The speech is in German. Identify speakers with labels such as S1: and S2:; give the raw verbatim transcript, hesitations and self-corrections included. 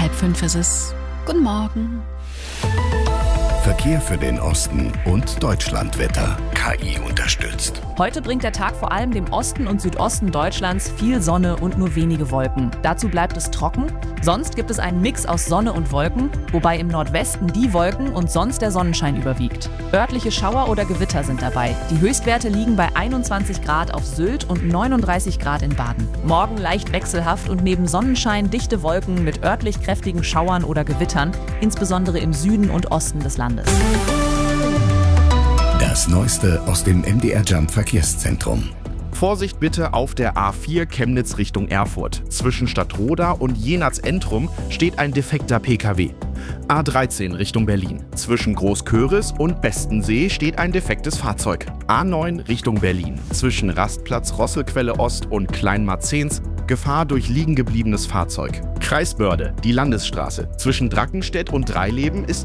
S1: Halb fünf ist es. Guten Morgen.
S2: Verkehr für den Osten und Deutschlandwetter. K I unterstützt.
S3: Heute bringt der Tag vor allem dem Osten und Südosten Deutschlands viel Sonne und nur wenige Wolken. Dazu bleibt es trocken. Sonst gibt es einen Mix aus Sonne und Wolken, wobei im Nordwesten die Wolken und sonst der Sonnenschein überwiegt. Örtliche Schauer oder Gewitter sind dabei. Die Höchstwerte liegen bei einundzwanzig Grad auf Sylt und neununddreißig Grad in Baden. Morgen leicht wechselhaft und neben Sonnenschein dichte Wolken mit örtlich kräftigen Schauern oder Gewittern, insbesondere im Süden und Osten des Landes.
S2: Das Neueste aus dem M D R Jump Verkehrszentrum.
S4: Vorsicht bitte auf der A vier Chemnitz Richtung Erfurt. Zwischen Stadtroda und Jenatz-Entrum steht ein defekter P K W. A dreizehn Richtung Berlin. Zwischen Großköris und Bestensee steht ein defektes Fahrzeug. A neun Richtung Berlin. Zwischen Rastplatz Rosselquelle Ost und Kleinmarzens Gefahr durch liegen gebliebenes Fahrzeug. Kreisbörde, die Landesstraße. Zwischen Drackenstedt und Dreileben ist